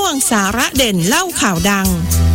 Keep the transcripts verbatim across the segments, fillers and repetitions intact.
วงสาระเด่นเล่าข่าวดัง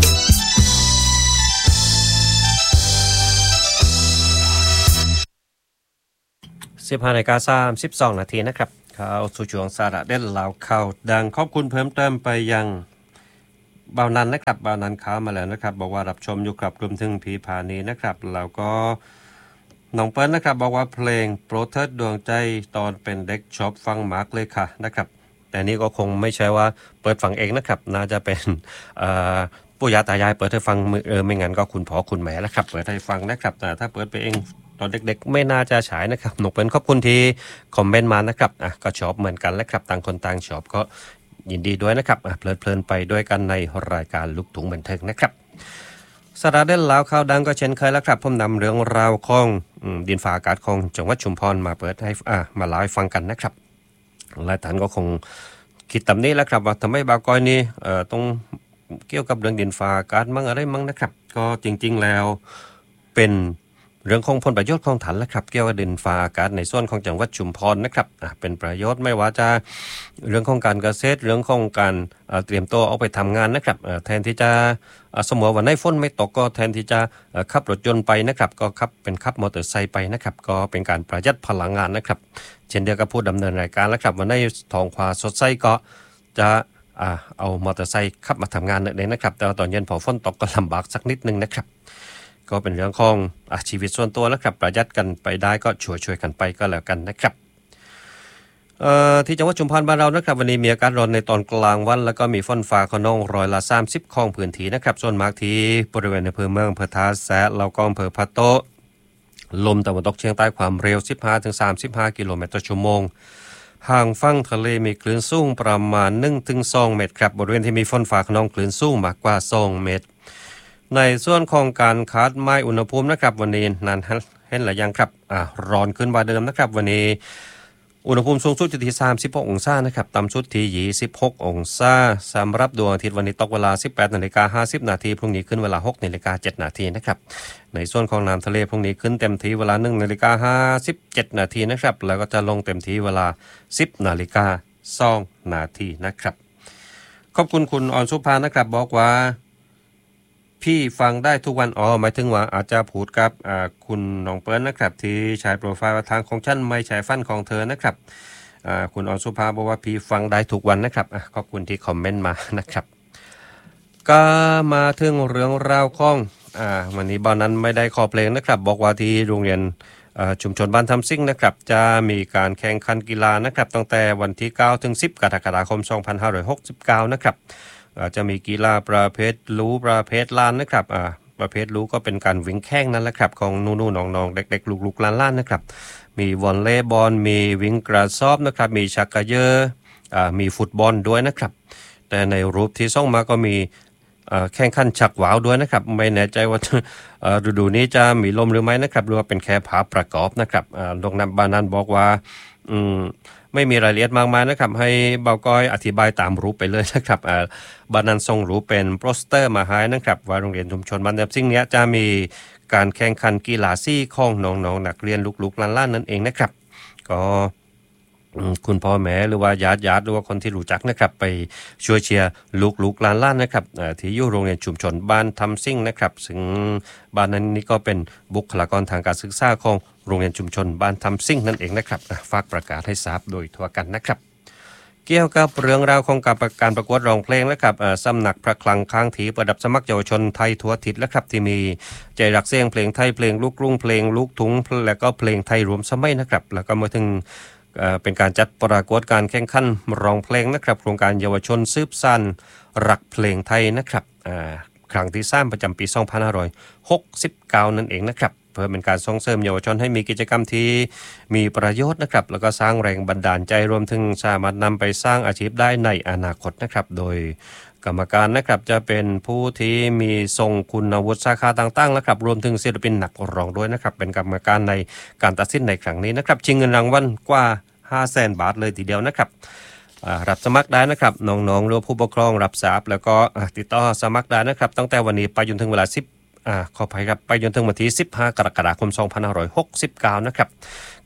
สิบห้านาฬิกาสามสิบสองนาทีนะครับข่าวสู่ช่วงสาระเด่นเล่าข่าวดังขอบคุณเพิ่มเติมไปยังเบานันนะครับเบานันข่าวมาแล้วนะครับบอกว่ารับชมอยู่กับรวมถึงผีผานี้นะครับแล้วก็น้องเปิ้ลนะครับบอกว่าเพลงโปรเทิดดวงใจตอนเป็นเด็กชอบฟังมากเลยค่ะนะครับแต่นี่ก็คงไม่ใช่ว่าเปิดฟังเองนะครับน่าจะเป็นปู่ย่าตายายเปิดให้ฟังเออไม่งั้นก็คุณพ่อคุณแม่นะครับเปิดให้ฟังนะครับแต่ถ้าเปิดไปเองตอนเด็กๆไม่น่าจะฉายนะครับหนุกเป็นขอบคุณที่คอมเมนต์มานะครับอ่ะก็ชอบเหมือนกันแล้วครับต่างคนต่างชอบก็ยินดีด้วยนะครับอ่ะเพลินๆไปด้วยกันในรายการลูกถุงบันเทิงนะครับสาระเด่นลาวข่าวดังก็เช่นเคยแล้วครับผมนำเรื่องราวของดินฟ้าอากาศของจังหวัดชุมพรมาเปิดให้อ่ะมาเล่าให้ฟังกันนะครับหลายท่านก็คงคิดตามนี้แล้วครับว่าทำไมบาวก้อยนี่เอ่อต้องเกี่ยวกับเรื่องดินฟ้าอากาศมั่งอะไรมั่งนะครับก็จริงๆแล้วเป็นเรื่องของผลประโยชน์ของฐานแล้วครับเกี่ยวกับดินฟ้าอากาศในส่วนของจังหวัดชุมพรนะครับเป็นประโยชน์ไม่ว่าจะเรื่องของการเกษตรเรื่องของการเตรียมตัวเอาไปทำงานนะครับแทนที่จะสมมติว่าในฝนไม่ตกก็แทนที่จะขับรถยนต์ไปนะครับก็ขับเป็นขับมอเตอร์ไซค์ไปนะครับก็เป็นการประหยัดพลังงานนะครับเช่นเดียวกับผู้ดำเนินรายการแล้วครับวันในท้องฟ้าสดใสก็จะเอามอเตอร์ไซค์ขับมาทำงานนั่นเองนะครับแต่ตอนเย็นพอฝนตกก็ลำบากสักนิดนึงนะครับก็เป็นเรื่องของอ่ะชีวิตส่วนตัวแล้วครับประหยัดกันไปได้ก็ช่วยช่วยกันไปก็แล้วกันนะครับเอ่อที่จังหวัดชุมพรบ้านเรานะครับวันนี้มีอากาศร้อนในตอนกลางวันแล้วก็มีฝนฟ้าขนองร้อยละสามสิบของพื้นที่นะครับส่วนมากที่บริเวณอำเภอเมืองอำเภอท่าแซะแล้วก็อำเภอพะโตลมตะวันตกเฉียงใต้ความเร็ว สิบห้าถึงสามสิบห้า กิโลเมตรต่อชั่วโมงห่างฝั่งทะเลมีคลื่นสูงประมาณ หนึ่งถึงสอง เมตรครับบริเวณที่มีฝนฟ้าขนองคลื่นสูงมากกว่าสองเมตรในส่วนของการคาดหมายอุณหภูมินะครับวันนี้นั้นเห็นหรือยังครับอ่าร้อนขึ้นกว่าเดิมนะครับวันนี้อุณหภูมิสูงสุดอยู่ที่สามสิบหกองศานะครับต่ำสุดที่ยี่สิบหกองศาสำหรับดวงอาทิตย์วันนี้ตกเวลา สิบแปดนาฬิกาห้าสิบนาทีพรุ่งนี้ขึ้นเวลา หกนาฬิกาเจ็ดนาทีนะครับในส่วนของน้ำทะเลพรุ่งนี้ขึ้นเต็มที่เวลา หนึ่งนาฬิกาห้าสิบเจ็ดนาทีนะครับแล้วก็จะลงเต็มที่เวลา สิบนาฬิกาสองนาทีนะครับขอบคุณคุณอรสุภานะครับบอกว่าพี่ฟังได้ทุกวันอ๋อหมายถึงว่าอาจจะพูดกับคุณน้องเปิ้ลนะครับที่ใช้โปรไฟล์ทางของฉันไม่ใช่ฟันของเธอนะครับคุณอรสุภาบอกว่าพี่ฟังได้ทุกวันนะครับขอบคุณที่คอมเมนต์มานะครับก็มาถึงเรื่องราวของอ่าวันนี้บ้านนั้นไม่ได้ขอเพลงนะครับบอกว่าที่โรงเรียนชุมชนบ้านทำซิ่งนะครับจะมีการแข่งขันกีฬานะครับตั้งแต่วันที่เก้าถึงสิบกรกฎาคมสองพันห้าร้อยหกสิบเก้านะครับจะมีกีฬาประเภทรู้ประเภทลานนะครับอ่าประเภทรู้ก็เป็นการวิ่งแข่งนั่นแหละครับของนู่นๆน้องๆเด็กๆลูกๆล้านๆนะครับมีวอลเลย์บอลมีวิ่งกระสอบนะครับมีชักกระเยอะอ่ามีฟุตบอลด้วยนะครับแต่ในรูปที่ส่งมาก็มีแข่งขันชักว่าวด้วยนะครับไม่แน่ใจว่าฤดูนี้จะมีลมหรือไม่นะครับหรือว่าเป็นแค่ภาพประกอบนะครับโรงนำบานันบอกว่าอืมไม่มีรายละเอียดมากมายนะครับให้เบาก้อยอธิบายตามรูปไปเลยนะครับบานันส่งรูปเป็นโปสเตอร์มาให้นะครับว่าโรงเรียนชุมชนบ้านแบบซิ่งเนี้ยจะมีการแข่งขันกีฬาซี่ของน้องๆนักเรียนลูกๆล้านๆนั่นเองนะครับก็คุณพ่อแม่หรือว่าญาติญาติหรือว่าคนที่รู้จักนะครับไปช่วยเชียร์ลูกๆหลานๆนะครับที่อยู่โรงเรียนชุมชนบ้านทำซิ่งนะครับซึ่งบ้านนั้นนี่ก็เป็นบุคลากรทางการศึกษาของโรงเรียนชุมชนบ้านทำซิ่งนั่นเองนะครับฝากประกาศให้ทราบโดยทั่วกันนะครับเกี่ยวกับเรื่องราวของการประการประกวดร้องเพลงและครับสำนักพระคลังค้างถีประดับสมัครเยาวชนไทยทั่วทิศและครับที่มีใจรักเสียงเพลงไทยเพลงลูกกรุงเพลงลูกทุ่งและก็เพลงไทยรวมสมัยนะครับแล้วก็มาถึงเป็นการจัดประกวดการแข่งขันร้องเพลงนะครับโครงการเยาวชนสืบสานรักเพลงไทยนะครับครั้งที่สามประจำปีสองพันห้าร้อยหกสิบเก้านั่นเองนะครับเพื่อเป็นการส่งเสริมเยาวชนให้มีกิจกรรมที่มีประโยชน์นะครับแล้วก็สร้างแรงบันดาลใจรวมถึงสามารถนำไปสร้างอาชีพได้ในอนาคตนะครับโดยกรรมการนะครับจะเป็นผู้ที่มีทรงคุณวุฒิสาขาต่างๆนะครับรวมถึงศิลปินนักร้องด้วยนะครับเป็นกรรมการในการตัดสินในครั้งนี้นะครับชิงเงินรางวัลกว่า ห้าแสน บาทเลยทีเดียวนะครับรับสมัครได้นะครับน้องๆหรือผู้ปกครองรับทราบแล้วก็ติดต่อสมัครได้นะครับตั้งแต่วันนี้ไปจนถึงเวลา10อ่าขออภัยครับไปจนถึงวันที่สิบห้ากรกฎาคมสองพันห้าร้อยหกสิบเก้านะครับ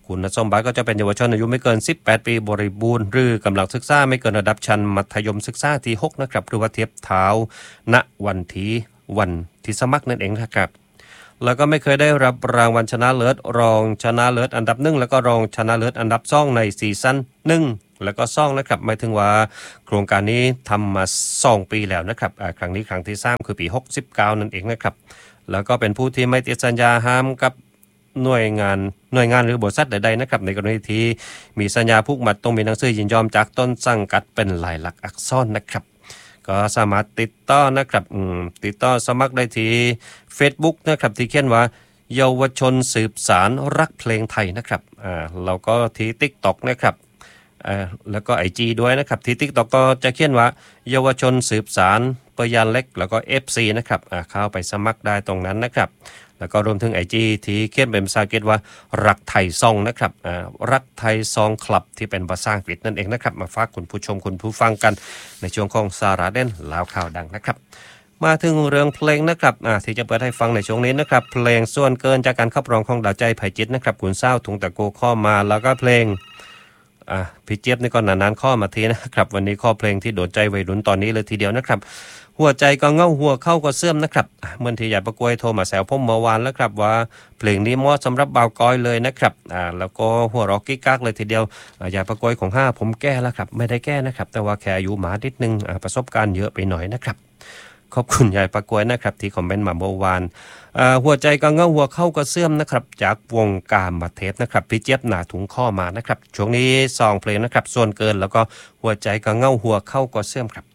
คุณสมบัติก็จะเป็นเยาวชนอายุไม่เกินสิบแปดปีบริบูรณ์หรือกำลังศึกษาไม่เกินระดับชั้นมัธยมศึกษาที่หกนะครับหรือว่าเทียบเท้าณวันที่วันที่สมัครนั่นเองนะครับแล้วก็ไม่เคยได้รับรางวัลชนะเลิศรองชนะเลิศอันดับหนึ่งแล้วก็รองชนะเลิศอันดับสองในซีซั่นหนึ่งแล้วก็สองนะครับหมายถึงว่าโครงการนี้ทำมาสองปีแล้วนะครับครั้งนี้ครั้งที่สามคือปีหกสิบเก้านั่นเองนะครับแล้วก็เป็นผู้ที่ไม่ติดสัญญาห้ามกับหน่วยงานหน่วยงานหรือบริษัทใดๆนะครับในกรณีที่มีสัญญาผูกมัดต้องมีหนังสือยินยอมจากต้นสังกัดเป็นลายลักษณ์อักษรนะครับก็สามารถติดต่อนะครับติดต่อสมัครได้ที่ Facebook นะครับที่เขียนว่าเยาวชนสืบสารรักเพลงไทยนะครับอ่าแล้วก็ที่ TikTok นะครับอ่าแล้วก็ ไอ จี ด้วยนะครับที่ TikTok ก็จะเขียนว่าเยาวชนสืบสารเปยานเล็กแล้วก็ เอฟ ซี นะครับอ่าเข้าไปสมัครได้ตรงนั้นนะครับแล้วก็รวมถึง ไอ จี ที่เขียนเป็นภาษาอังกฤษว่ารักไทยซองนะครับอ่ารักไทยซองคลับที่เป็นภาษาอังกฤษนั่นเองนะครับมาฝากคุณผู้ชมคุณผู้ฟังกันในช่วงของสาระเด่นลาวข่าวดังนะครับมาถึงเรื่องเพลงนะครับอ่าที่จะเปิดให้ฟังในช่วงนี้นะครับเพลงส่วนเกินจากการขับร้องของดาวใจไผ่จิตนะครับคุณเศร้าถุงตะโกข้อมาแล้วก็เพลงอ่าพี่เจี๊ยบนี่ก็นานๆข้อมาทีนะครับวันนี้ข้อเพลงที่โดนใจวัยรุ่นตอนนี้เลยทีเดียวนะครับหัวใจก็เงาหัวเข้าก็เสื่อมนะครับเมื่อที่ใหญ่ประกวยโทรมาแซวผมเมื่อวานแล้วครับว่าเพลงนี้เหมาะสำหรับบ่าวก้อยเลยนะครับอ่าแล้วก็หัวเราะกิ๊กกักเลยทีเดียวใหญ่ประกวยของห้าผมแก้แล้วครับไม่ได้แก้นะครับแต่ว่าแค่อายุหมานิดนึงอ่าประสบการณ์เยอะไปหน่อยนะครับขอบคุณยายประกวยนะครับที่คอมเมนต์มาเมื่อวานหัวใจก็เงาหัวเข้าก็เสื่อมนะครับจากวงการมาเทปนะครับพี่เจี๊ยบหนาถุงข้อมานะครับช่วงนี้ซองเพลงนะครับส่วนเกินแล้วก็หัวใจก็เงาหัวเข้าก็เสื่อมครับ